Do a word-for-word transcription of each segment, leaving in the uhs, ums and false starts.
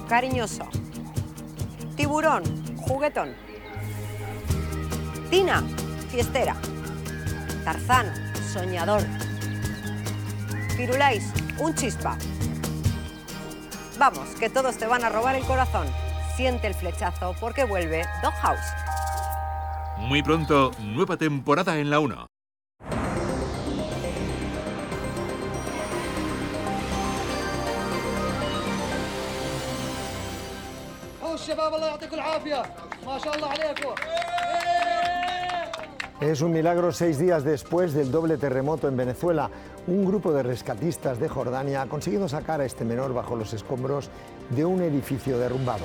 cariñoso. Tiburón, juguetón. Tina, fiestera. Tarzán, soñador. Firulais, un chispa. Vamos, que todos te van a robar el corazón. Siente el flechazo porque vuelve Doghouse. Muy pronto, nueva temporada en la uno. Es un milagro seis días después del doble terremoto en Venezuela. Un grupo de rescatistas de Jordania ha conseguido sacar a este menor bajo los escombros de un edificio derrumbado.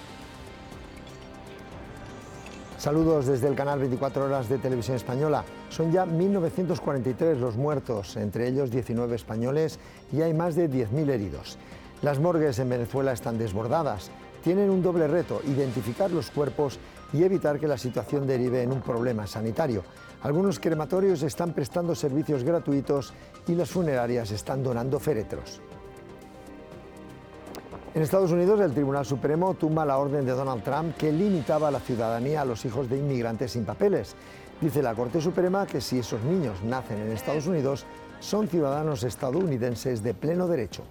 Saludos desde el canal veinticuatro horas de Televisión Española. Son ya mil novecientos cuarenta y tres los muertos, entre ellos diecinueve españoles, y hay más de diez mil heridos. Las morgues en Venezuela están desbordadas. Tienen un doble reto: identificar los cuerpos y evitar que la situación derive en un problema sanitario. Algunos crematorios están prestando servicios gratuitos y las funerarias están donando féretros. En Estados Unidos, el Tribunal Supremo tumba la orden de Donald Trump que limitaba la ciudadanía a los hijos de inmigrantes sin papeles. Dice la Corte Suprema que si esos niños nacen en Estados Unidos, son ciudadanos estadounidenses de pleno derecho.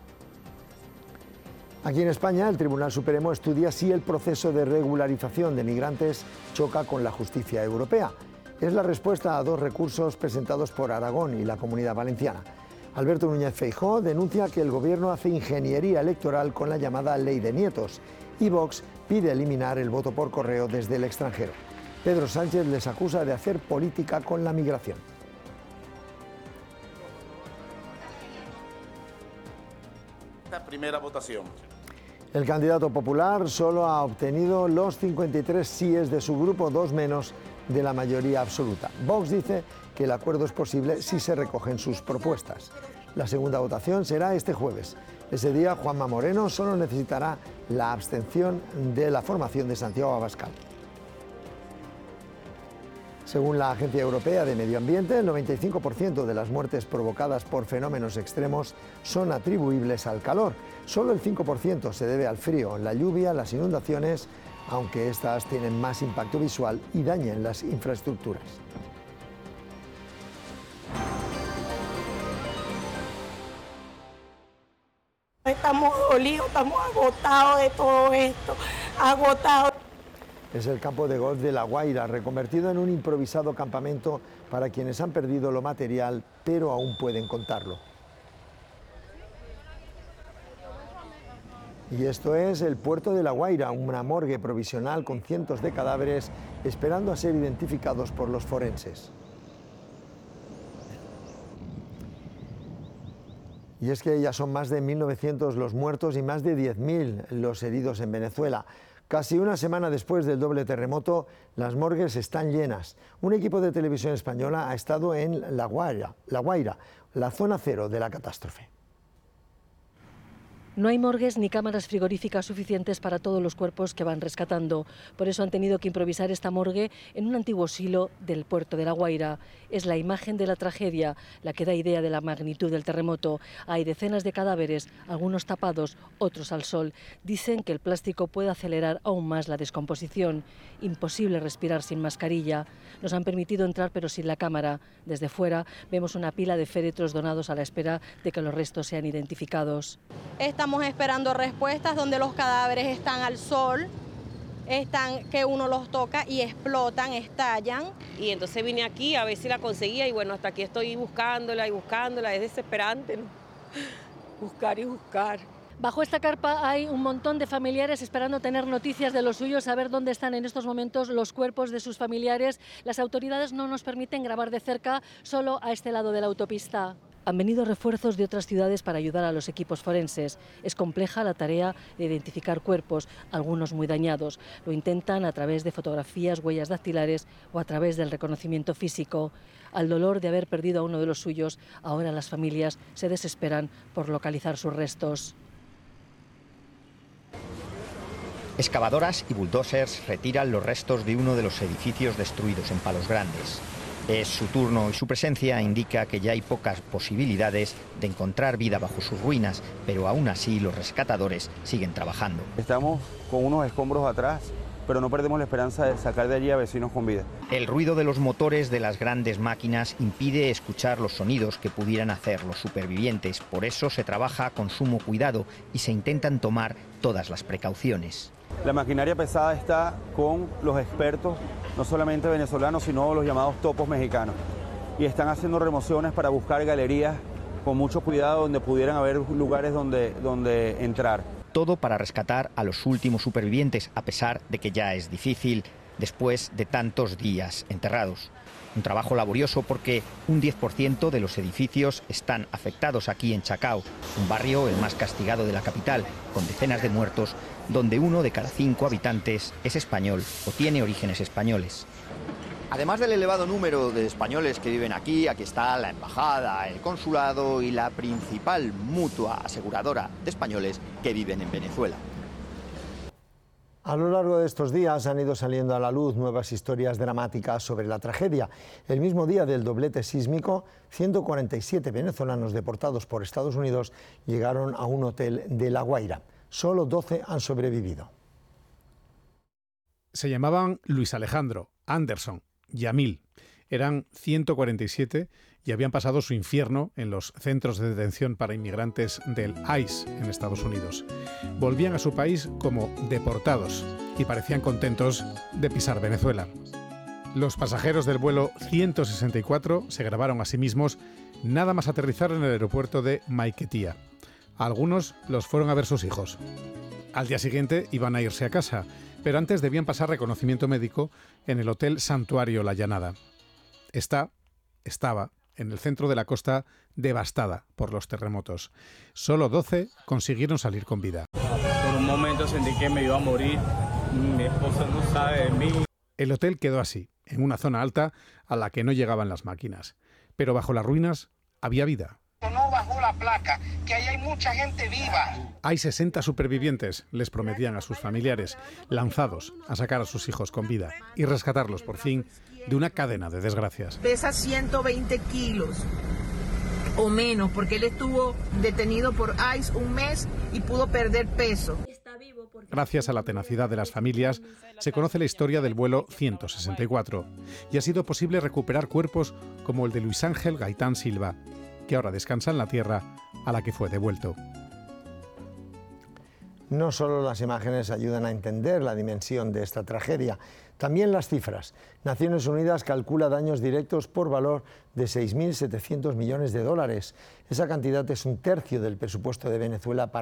Aquí en España, el Tribunal Supremo estudia si el proceso de regularización de migrantes choca con la justicia europea. Es la respuesta a dos recursos presentados por Aragón y la Comunidad Valenciana. Alberto Núñez Feijóo denuncia que el Gobierno hace ingeniería electoral con la llamada Ley de Nietos y Vox pide eliminar el voto por correo desde el extranjero. Pedro Sánchez les acusa de hacer política con la migración. Esta primera votación. El candidato popular solo ha obtenido los cincuenta y tres síes de su grupo, dos menos de la mayoría absoluta. Vox dice que el acuerdo es posible si se recogen sus propuestas. La segunda votación será este jueves. Ese día, Juanma Moreno solo necesitará la abstención de la formación de Santiago Abascal. Según la Agencia Europea de Medio Ambiente, el noventa y cinco por ciento de las muertes provocadas por fenómenos extremos son atribuibles al calor. Solo el cinco por ciento se debe al frío, la lluvia, las inundaciones, aunque estas tienen más impacto visual y dañan las infraestructuras. Estamos dolidos, estamos agotados de todo esto, agotados. Es el campo de golf de La Guaira, reconvertido en un improvisado campamento para quienes han perdido lo material, pero aún pueden contarlo. Y esto es el puerto de La Guaira, una morgue provisional con cientos de cadáveres esperando a ser identificados por los forenses. Y es que ya son más de mil novecientos los muertos y más de diez mil los heridos en Venezuela. Casi una semana después del doble terremoto, las morgues están llenas. Un equipo de televisión española ha estado en La Guaira, La Guaira, la zona cero de la catástrofe. No hay morgues ni cámaras frigoríficas suficientes para todos los cuerpos que van rescatando. Por eso han tenido que improvisar esta morgue en un antiguo silo del puerto de La Guaira. Es la imagen de la tragedia la que da idea de la magnitud del terremoto. Hay decenas de cadáveres, algunos tapados, otros al sol. Dicen que el plástico puede acelerar aún más la descomposición. Imposible respirar sin mascarilla. Nos han permitido entrar pero sin la cámara. Desde fuera vemos una pila de féretros donados a la espera de que los restos sean identificados. Estamos esperando respuestas donde los cadáveres están al sol, están que uno los toca y explotan, estallan. Y entonces vine aquí a ver si la conseguía y bueno, hasta aquí estoy buscándola y buscándola, es desesperante, ¿no? Buscar y buscar. Bajo esta carpa hay un montón de familiares esperando tener noticias de los suyos, saber dónde están en estos momentos los cuerpos de sus familiares. Las autoridades no nos permiten grabar de cerca, solo a este lado de la autopista. Han venido refuerzos de otras ciudades para ayudar a los equipos forenses. Es compleja la tarea de identificar cuerpos, algunos muy dañados. Lo intentan a través de fotografías, huellas dactilares o a través del reconocimiento físico. Al dolor de haber perdido a uno de los suyos, ahora las familias se desesperan por localizar sus restos. Excavadoras y bulldozers retiran los restos de uno de los edificios destruidos en Palos Grandes. Es su turno y su presencia indica que ya hay pocas posibilidades de encontrar vida bajo sus ruinas, pero aún así los rescatadores siguen trabajando. Estamos con unos escombros atrás, pero no perdemos la esperanza de sacar de allí a vecinos con vida. El ruido de los motores de las grandes máquinas impide escuchar los sonidos que pudieran hacer los supervivientes. Por eso se trabaja con sumo cuidado y se intentan tomar todas las precauciones. La maquinaria pesada está con los expertos, no solamente venezolanos, sino los llamados topos mexicanos. Y están haciendo remociones para buscar galerías con mucho cuidado donde pudieran haber lugares donde, donde entrar. Todo para rescatar a los últimos supervivientes, a pesar de que ya es difícil después de tantos días enterrados. Un trabajo laborioso porque un diez por ciento de los edificios están afectados aquí en Chacao, un barrio el más castigado de la capital, con decenas de muertos, donde uno de cada cinco habitantes es español o tiene orígenes españoles. Además del elevado número de españoles que viven aquí, aquí está la embajada, el consulado y la principal mutua aseguradora de españoles que viven en Venezuela. A lo largo de estos días han ido saliendo a la luz nuevas historias dramáticas sobre la tragedia. El mismo día del doblete sísmico, ciento cuarenta y siete venezolanos deportados por Estados Unidos llegaron a un hotel de La Guaira. Solo doce han sobrevivido. Se llamaban Luis Alejandro, Anderson, Yamil. Eran ciento cuarenta y siete y habían pasado su infierno en los centros de detención para inmigrantes del I C E en Estados Unidos. Volvían a su país como deportados y parecían contentos de pisar Venezuela. Los pasajeros del vuelo ciento sesenta y cuatro se grabaron a sí mismos nada más aterrizar en el aeropuerto de Maiquetía. Algunos los fueron a ver sus hijos. Al día siguiente iban a irse a casa, pero antes debían pasar reconocimiento médico en el Hotel Santuario La Llanada. Está, estaba en el centro de la costa devastada por los terremotos. Solo doce consiguieron salir con vida. Por un momento sentí que me iba a morir. Mi esposa no sabe de mí. El hotel quedó así, en una zona alta a la que no llegaban las máquinas. Pero bajo las ruinas había vida. No bajó la placa, que ahí hay mucha gente viva. Hay sesenta supervivientes, les prometían a sus familiares, lanzados a sacar a sus hijos con vida y rescatarlos por fin de una cadena de desgracias. Pesa ciento veinte kilos o menos, porque él estuvo detenido por I C E un mes y pudo perder peso. Gracias a la tenacidad de las familias, se conoce la historia del vuelo ciento sesenta y cuatro y ha sido posible recuperar cuerpos como el de Luis Ángel Gaitán Silva, que ahora descansa en la tierra a la que fue devuelto. No solo las imágenes ayudan a entender la dimensión de esta tragedia, también las cifras. Naciones Unidas calcula daños directos por valor de seis mil setecientos millones de dólares. Esa cantidad es un tercio del presupuesto de Venezuela para